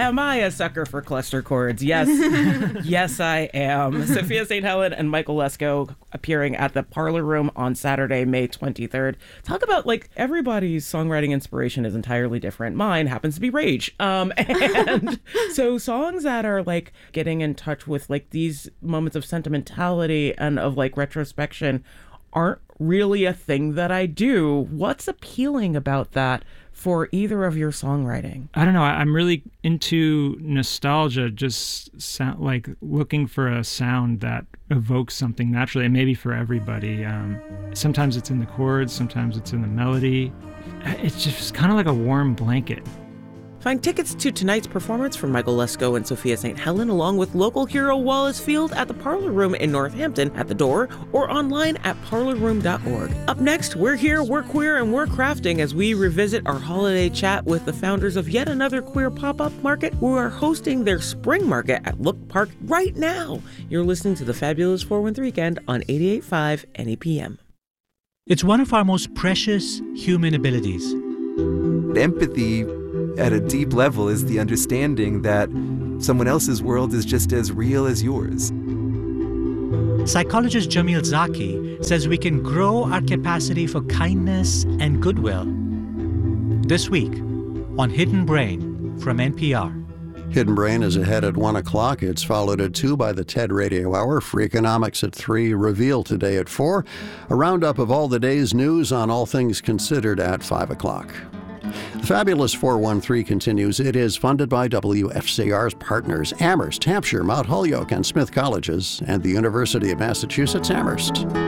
am I a sucker for cluster chords? Yes. Yes, I am. Sophia St. Helen and Michael Lesko appearing at the Parlor Room on Saturday, May 23rd. Talk about, like, everybody's songwriting inspiration is entirely different. Mine happens to be rage. And so songs that are, like, getting in touch with, like, these moments of sentimentality and of, like, retrospection aren't really a thing that I do. What's appealing about that for either of your songwriting? I don't know. I'm really into nostalgia, just sound, like looking for a sound that evokes something naturally, and maybe for everybody. Sometimes it's in the chords, sometimes it's in the melody. It's just kind of like a warm blanket. Find tickets to tonight's performance from Michael Lesko and Sophia St. Helen, along with local hero Wallace Field at the Parlor Room in Northampton at the door, or online at parlorroom.org. Up next, we're here, we're queer, and we're crafting as we revisit our holiday chat with the founders of yet another queer pop-up market who are hosting their spring market at Look Park right now. You're listening to the Fabulous 413 Weekend on 88.5 NEPM. It's one of our most precious human abilities. Empathy at a deep level is the understanding that someone else's world is just as real as yours. Psychologist Jamil Zaki says we can grow our capacity for kindness and goodwill. This week on Hidden Brain from NPR. Hidden Brain is ahead at 1 o'clock. It's followed at 2 by the TED Radio Hour. Freakonomics at 3. Reveal today at 4. A roundup of all the day's news on All Things Considered at 5 o'clock. The Fabulous 413 continues. It is funded by WFCR's partners, Amherst, Hampshire, Mount Holyoke, and Smith Colleges, and the University of Massachusetts Amherst.